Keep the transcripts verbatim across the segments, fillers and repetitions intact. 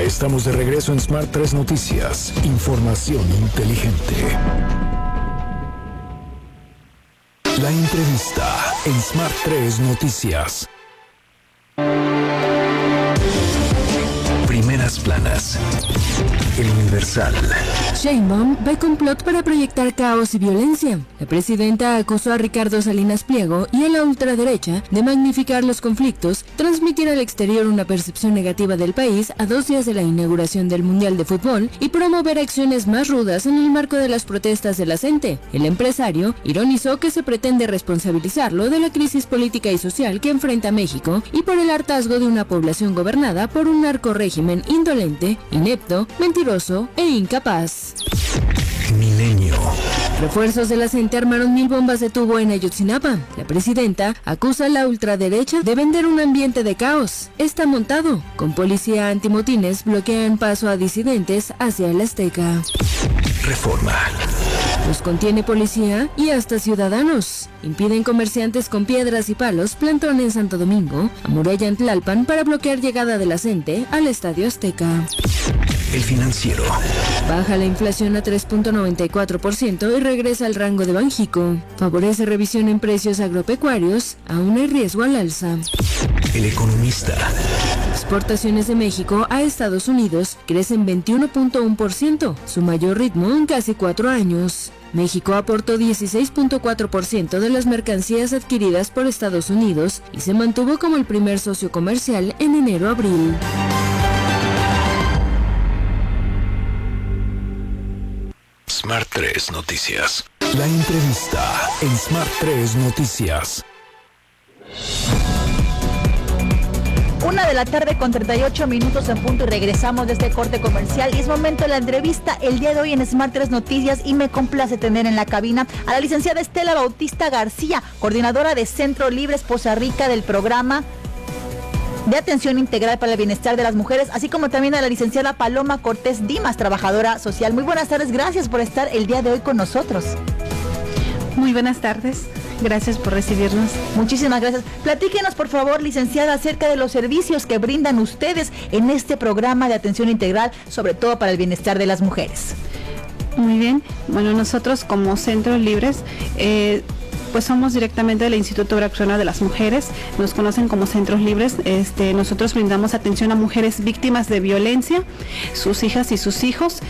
Estamos de regreso en Smart tres Noticias. Información inteligente. La entrevista en Smart tres Noticias. Primeras planas. El Universal. Sheinbaum ve complot para proyectar caos y violencia. La presidenta acusó a Ricardo Salinas Pliego y a la ultraderecha de magnificar los conflictos, transmitir al exterior una percepción negativa del país a dos días de la inauguración del Mundial de Fútbol y promover acciones más rudas en el marco de las protestas de la gente. El empresario ironizó que se pretende responsabilizarlo de la crisis política y social que enfrenta México y por el hartazgo de una población gobernada por un narcorrégimen indolente, inepto, mentiroso e incapaz. Milenio. Refuerzos de la gente armaron mil bombas de tubo en Ayotzinapa. La presidenta acusa a la ultraderecha de vender un ambiente de caos. Está montado. Con policía antimotines bloquean paso a disidentes hacia el Azteca. Reforma. Los contiene policía y hasta ciudadanos. Impiden comerciantes con piedras y palos plantón en Santo Domingo, amurallan Tlalpan para bloquear llegada de la gente al Estadio Azteca. El Financiero. Baja la inflación a tres punto noventa y cuatro por ciento y regresa al rango de Banjico. Favorece revisión en precios agropecuarios, aún hay riesgo al alza. El Economista. Exportaciones de México a Estados Unidos crecen veintiuno punto uno por ciento, su mayor ritmo en casi cuatro años. México aportó dieciséis punto cuatro por ciento de las mercancías adquiridas por Estados Unidos y se mantuvo como el primer socio comercial en enero-abril. Smart tres Noticias. La entrevista en Smart tres Noticias. Una de la tarde con treinta y ocho minutos en punto y regresamos de este corte comercial y es momento de la entrevista el día de hoy en Smart tres Noticias y me complace tener en la cabina a la licenciada Estela Bautista García, coordinadora de Centro Libres Poza Rica del programa de atención integral para el bienestar de las mujeres, así como también a la licenciada Paloma Cortés Dimas, trabajadora social. Muy buenas tardes, gracias por estar el día de hoy con nosotros. Muy buenas tardes. Gracias por recibirnos. Muchísimas gracias. Platíquenos, por favor, licenciada, acerca de los servicios que brindan ustedes en este programa de atención integral, sobre todo para el bienestar de las mujeres. Muy bien. Bueno, nosotros como Centros Libres, eh, pues somos directamente del Instituto Veracruzano de las Mujeres, nos conocen como Centros Libres. Este, nosotros brindamos atención a mujeres víctimas de violencia, sus hijas y sus hijos.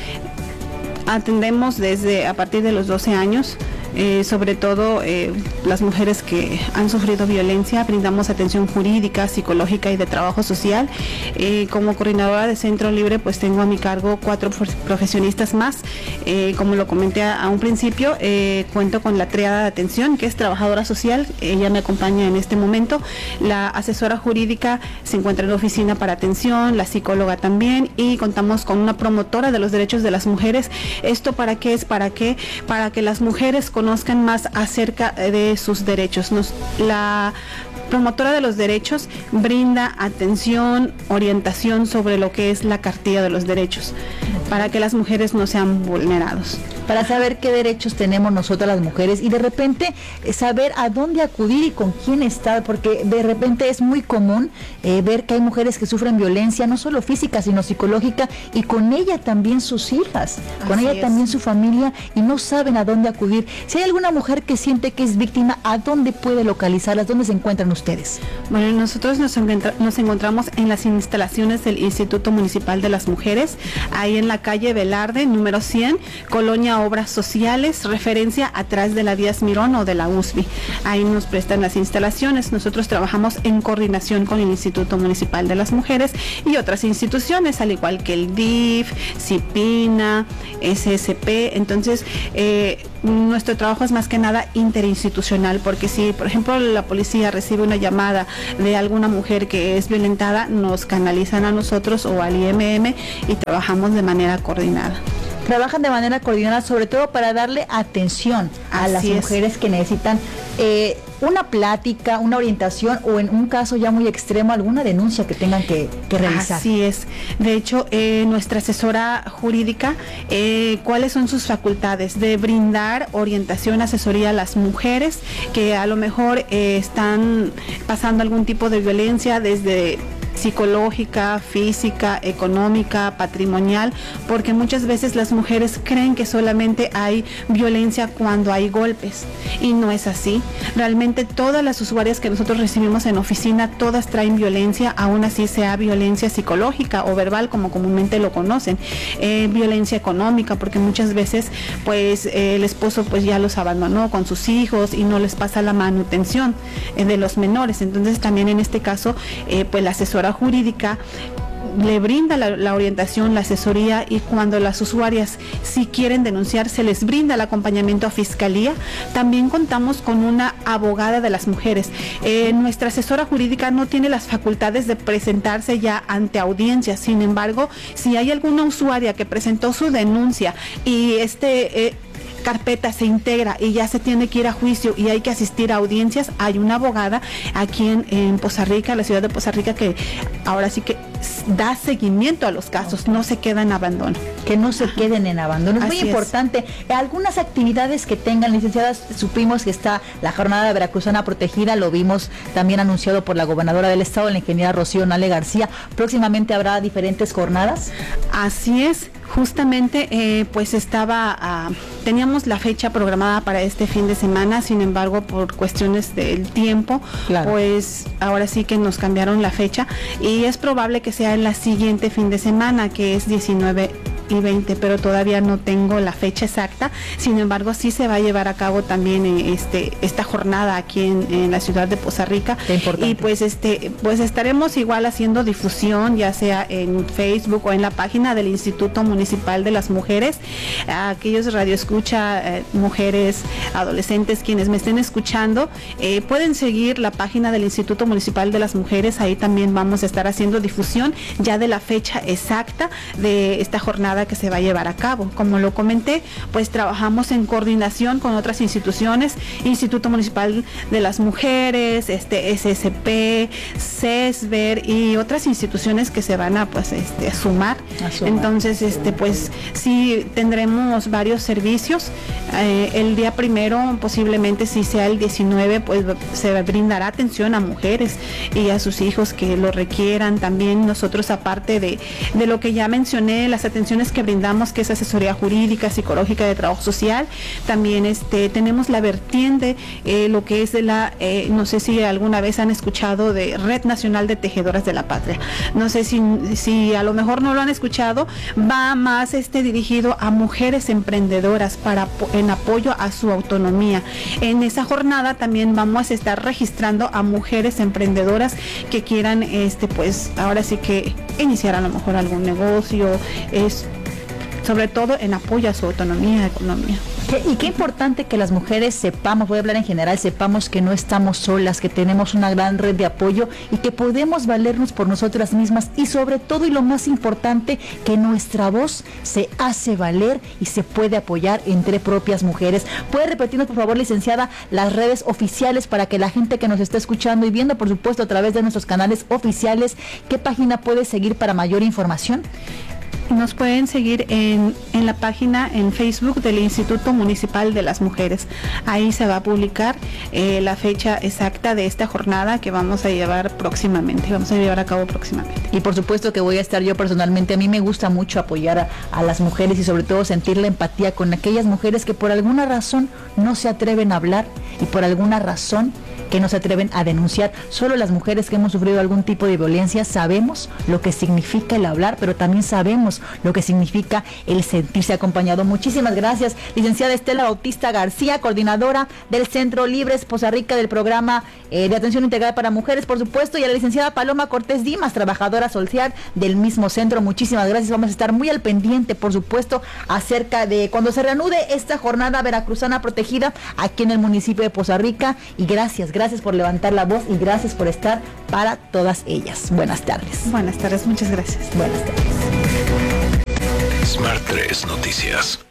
Atendemos desde a partir de los doce años. Eh, sobre todo eh, las mujeres que han sufrido violencia, brindamos atención jurídica, psicológica y de trabajo social. Eh, como coordinadora de Centro Libre, pues tengo a mi cargo cuatro profesionistas más. Eh, como lo comenté a, a un principio, eh, cuento con la triada de atención, que es trabajadora social, ella me acompaña en este momento. La asesora jurídica se encuentra en la oficina para atención, la psicóloga también, y contamos con una promotora de los derechos de las mujeres. ¿Esto para qué es? ¿Para qué? Para que las mujeres conozcan más acerca de sus derechos. Nos, la promotora de los derechos brinda atención, orientación sobre lo que es la cartilla de los derechos, para que las mujeres no sean vulnerados. Para saber qué derechos tenemos nosotras las mujeres y de repente saber a dónde acudir y con quién estar, porque de repente es muy común eh, ver que hay mujeres que sufren violencia, no solo física, sino psicológica, y con ella también sus hijas, con Así ella es. también su familia, y no saben a dónde acudir. Si hay alguna mujer que siente que es víctima, ¿a dónde puede localizarlas? ¿Dónde se encuentran ustedes? Bueno, nosotros nos, encontra- nos encontramos en las instalaciones del Instituto Municipal de las Mujeres, ahí en la calle Velarde, número cien, Colonia Obras Sociales, referencia atrás de la Díaz Mirón o de la U S B I. Ahí nos prestan las instalaciones. Nosotros trabajamos en coordinación con el Instituto Municipal de las Mujeres y otras instituciones, al igual que el D I F, CIPINA, S S P. Entonces, eh, nuestro trabajo es más que nada interinstitucional, porque si, por ejemplo, la policía recibe una llamada de alguna mujer que es violentada, nos canalizan a nosotros o al I M M y trabajamos de manera coordinada. Trabajan de manera coordinada, sobre todo para darle atención a Así las es. mujeres que necesitan eh, una plática, una orientación o en un caso ya muy extremo, alguna denuncia que tengan que, que realizar. Así es. De hecho, eh, nuestra asesora jurídica, eh, ¿cuáles son sus facultades? De brindar orientación, asesoría a las mujeres que a lo mejor eh, están pasando algún tipo de violencia, desde psicológica, física, económica, patrimonial, porque muchas veces las mujeres creen que solamente hay violencia cuando hay golpes, y no es así. Realmente todas las usuarias que nosotros recibimos en oficina, todas traen violencia, aún así sea violencia psicológica o verbal, como comúnmente lo conocen, eh, violencia económica, porque muchas veces pues eh, el esposo pues ya los abandonó con sus hijos y no les pasa la manutención eh, de los menores. Entonces también en este caso eh, pues la asesora jurídica le brinda la, la orientación, la asesoría, y cuando las usuarias si quieren denunciar se les brinda el acompañamiento a fiscalía. También contamos con una abogada de las mujeres. Eh, nuestra asesora jurídica no tiene las facultades de presentarse ya ante audiencia. Sin embargo, si hay alguna usuaria que presentó su denuncia y este eh, carpeta se integra y ya se tiene que ir a juicio y hay que asistir a audiencias, hay una abogada aquí en, en Poza Rica, la ciudad de Poza Rica, que ahora sí que da seguimiento a los casos, no se queda en abandono. Que no se queden en abandono. Es muy importante. Algunas actividades que tengan, licenciadas, supimos que está la Jornada Veracruzana Protegida, lo vimos también anunciado por la gobernadora del estado, la ingeniera Rocío Nale García. Próximamente habrá diferentes jornadas. Así es. Justamente eh, pues estaba, uh, teníamos la fecha programada para este fin de semana, sin embargo por cuestiones del tiempo, claro, pues ahora sí que nos cambiaron la fecha y es probable que sea en la siguiente fin de semana, que es diecinueve y veinte, pero todavía no tengo la fecha exacta. Sin embargo, sí se va a llevar a cabo también este esta jornada aquí en, en la ciudad de Poza Rica. Y pues este pues estaremos igual haciendo difusión, ya sea en Facebook o en la página del Instituto Municipal de las Mujeres. A aquellos radioescucha, eh, mujeres, adolescentes, quienes me estén escuchando, eh, pueden seguir la página del Instituto Municipal de las Mujeres. Ahí también vamos a estar haciendo difusión ya de la fecha exacta de esta jornada que se va a llevar a cabo. Como lo comenté, pues trabajamos en coordinación con otras instituciones, Instituto Municipal de las Mujeres, este S S P, CESBER y otras instituciones que se van a pues este a sumar. a sumar. Entonces, este pues sí tendremos varios servicios. Eh, el día primero, posiblemente si sea el diecinueve, pues se brindará atención a mujeres y a sus hijos que lo requieran. También nosotros, aparte de, de lo que ya mencioné, las atenciones que brindamos, que es asesoría jurídica, psicológica, de trabajo social, también este tenemos la vertiente, eh, lo que es de la, eh, no sé si alguna vez han escuchado de Red Nacional de Tejedoras de la Patria. No sé si, si a lo mejor no lo han escuchado, va más este dirigido a mujeres emprendedoras para en apoyo a su autonomía. En esa jornada también vamos a estar registrando a mujeres emprendedoras que quieran este pues ahora sí que iniciar a lo mejor algún negocio, es sobre todo en apoyo a su autonomía, economía. Y qué importante que las mujeres sepamos, voy a hablar en general, sepamos que no estamos solas, que tenemos una gran red de apoyo y que podemos valernos por nosotras mismas, y sobre todo, y lo más importante, que nuestra voz se hace valer y se puede apoyar entre propias mujeres. ¿Puede repetirnos, por favor, licenciada, las redes oficiales para que la gente que nos está escuchando y viendo, por supuesto, a través de nuestros canales oficiales, qué página puede seguir para mayor información? Nos pueden seguir en, en la página en Facebook del Instituto Municipal de las Mujeres. Ahí se va a publicar eh, la fecha exacta de esta jornada que vamos a llevar próximamente, vamos a llevar a cabo próximamente. Y por supuesto que voy a estar yo personalmente. A mí me gusta mucho apoyar a, a las mujeres y sobre todo sentir la empatía con aquellas mujeres que por alguna razón no se atreven a hablar y por alguna razón que no se atreven a denunciar. Solo las mujeres que hemos sufrido algún tipo de violencia sabemos lo que significa el hablar, pero también sabemos lo que significa el sentirse acompañado. Muchísimas gracias, licenciada Estela Bautista García, coordinadora del Centro Libres Poza Rica, del programa eh, de atención integral para mujeres, por supuesto, y a la licenciada Paloma Cortés Dimas, trabajadora social del mismo centro. Muchísimas gracias. Vamos a estar muy al pendiente, por supuesto, acerca de cuando se reanude esta jornada veracruzana protegida aquí en el municipio de Poza Rica. Y gracias, gracias por levantar la voz y gracias por estar para todas ellas. Buenas tardes. Buenas tardes, muchas gracias. Buenas tardes. Smart tres Noticias.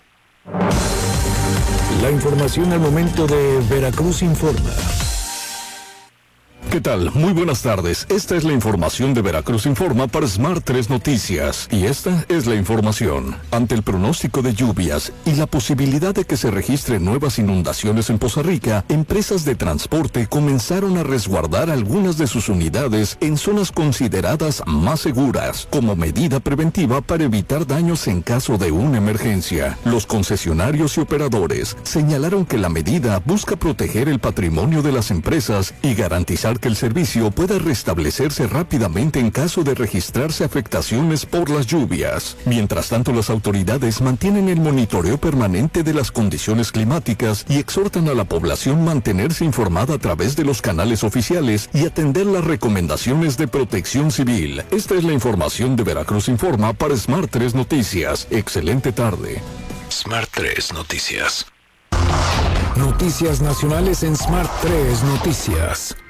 La información al momento de Veracruz Informa. ¿Qué tal? Muy buenas tardes. Esta es la información de Veracruz Informa para Smart tres Noticias. Y esta es la información. Ante el pronóstico de lluvias y la posibilidad de que se registren nuevas inundaciones en Poza Rica, empresas de transporte comenzaron a resguardar algunas de sus unidades en zonas consideradas más seguras, como medida preventiva para evitar daños en caso de una emergencia. Los concesionarios y operadores señalaron que la medida busca proteger el patrimonio de las empresas y garantizar que el servicio pueda restablecerse rápidamente en caso de registrarse afectaciones por las lluvias. Mientras tanto, las autoridades mantienen el monitoreo permanente de las condiciones climáticas y exhortan a la población mantenerse informada a través de los canales oficiales y atender las recomendaciones de Protección Civil. Esta es la información de Veracruz Informa para Smart tres Noticias. Excelente tarde. Smart tres Noticias. Noticias nacionales en Smart tres Noticias.